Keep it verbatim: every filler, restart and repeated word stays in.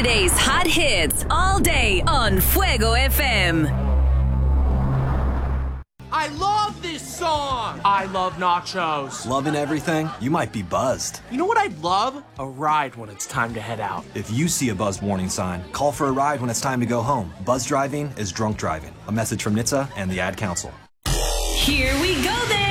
Saturday's hot hits all day on Fuego F M. I love this song! I love nachos. Loving everything? You might be buzzed. You know what I'd love? A ride when it's time to head out. If you see a buzzed warning sign, call for a ride when it's time to go home. Buzz driving is drunk driving. A message from N H T S A and the Ad Council. Here we go then.